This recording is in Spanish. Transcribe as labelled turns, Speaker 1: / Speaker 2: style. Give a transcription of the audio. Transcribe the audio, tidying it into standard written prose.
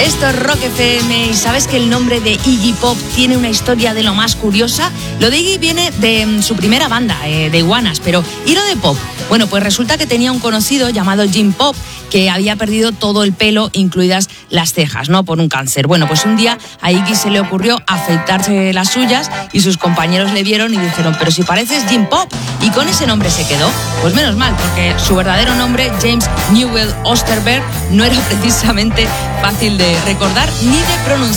Speaker 1: Esto es Rock FM y ¿sabes que el nombre de Iggy Pop tiene una historia de lo más curiosa? Lo de Iggy viene de su primera banda, de Iguanas, pero ¿y lo de Pop? Bueno, pues resulta que tenía un conocido llamado Jim Pop que había perdido todo el pelo, incluidas las cejas, ¿no? Por un cáncer. Bueno, pues un día a Iggy se le ocurrió afeitarse las suyas y sus compañeros le vieron y dijeron, pero si pareces Jim Pop. Y con ese nombre se quedó. Pues menos mal, porque su verdadero nombre, James Newell Osterberg, no era precisamente fácil de recordar ni de pronunciar.